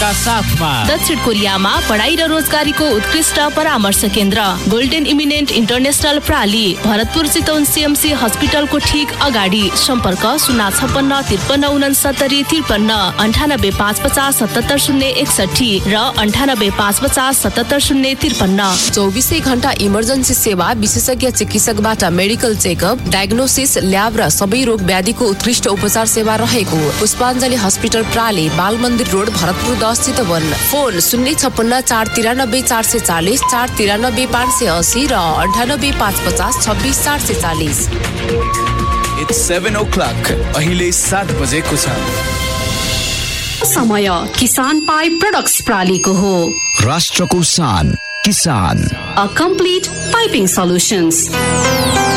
सेवाका साथमा दक्षिण कोरियामा पढाइ र रोजगारीको उत्कृष्ट परामर्श केन्द्र golden eminent international प्राली, Bharatpur Chitwan CMC हस्पिटलको ठीक अगाडि। सम्पर्क 056 53 69 53, 98 550 77 061 र 98 550 77 053। 24 घण्टा इमर्जेन्सी सेवा, विशेषज्ञ चिकित्सकबाट मेडिकल चेकअप, डायग्नोसिस, ल्याब र सबै रोग व्याधिको उत्कृष्ट उपचार सेवा रहेको पुष्पाञ्जली हस्पिटल प्राली, बाल मन्दिर रोड, भरतपुर 10 चितवन। फोन 056 493 440, 493 580 र 98 550 26 440। It's 7 o'clock. अहिले 7 बजेको छ। समय किसान पाइप प्रोडक्ट्स प्रालीको हो। राष्ट्रको शान किसान। A complete piping solutions.